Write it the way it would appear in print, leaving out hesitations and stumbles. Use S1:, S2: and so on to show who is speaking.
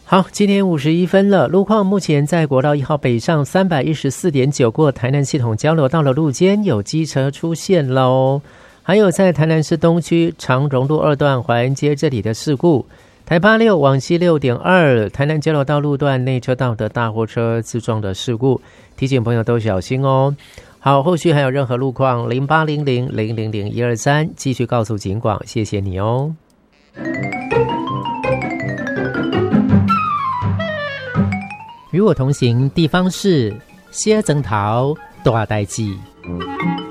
S1: 好，今天51分了。路况目前在国道1号北上 314.9 过台南系统交流道的路肩有机车出现咯。还有在台南市东区长荣路2段怀恩街这里的事故，台86往西 6.2 台南交流道路段内车道的大货车自撞的事故，提醒朋友都小心哦。好，后续还有任何路况0800000123继续告诉警广，谢谢你哦。与我同行地方事，小庄头大代志。